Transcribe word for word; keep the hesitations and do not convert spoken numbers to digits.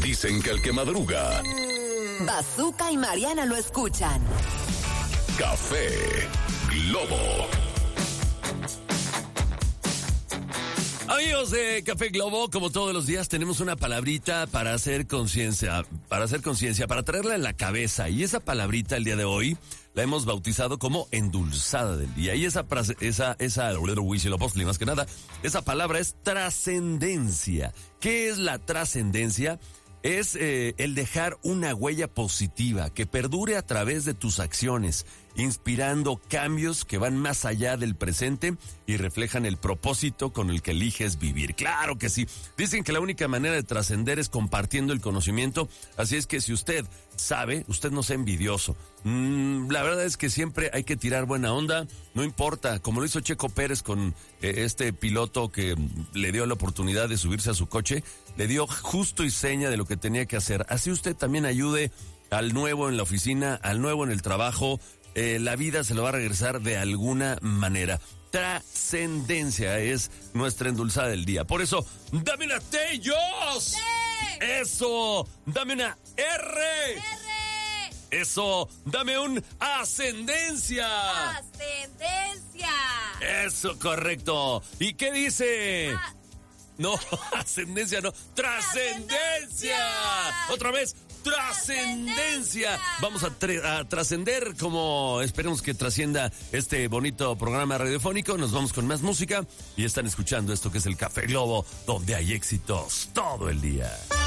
Dicen que el que madruga... Bazooka y Mariana lo escuchan. Café Globo. Amigos de Café Globo, como todos los días tenemos una palabrita para hacer conciencia, para hacer conciencia, para traerla en la cabeza. Y esa palabrita el día de hoy la hemos bautizado como endulzada del día. Y esa frase, esa, esa, más que nada, esa palabra es trascendencia. ¿Qué es la trascendencia? Es eh, el dejar una huella positiva que perdure a través de tus acciones, inspirando cambios que van más allá del presente y reflejan el propósito con el que eliges vivir. ¡Claro que sí! Dicen que la única manera de trascender es compartiendo el conocimiento, así es que si usted sabe, usted no sea envidioso. Mm, la verdad es que siempre hay que tirar buena onda, no importa, como lo hizo Checo Pérez con eh, este piloto que le dio la oportunidad de subirse a su coche, le dio justo y seña de lo que tenía que hacer. Así usted también ayude al nuevo en la oficina, al nuevo en el trabajo. Eh, la vida se lo va a regresar de alguna manera. Trascendencia es nuestra endulzada del día. Por eso, dame una T, Jos. ¡Sí! Eso, dame una R. R. Eso, dame un ascendencia. Ascendencia. Eso, correcto. ¿Y qué dice? Ah. No, ascendencia no, trascendencia. Otra vez, trascendencia. Vamos a, tre- a trascender como esperemos que trascienda este bonito programa radiofónico. Nos vamos con más música y están escuchando esto que es el Café Globo, donde hay éxitos todo el día.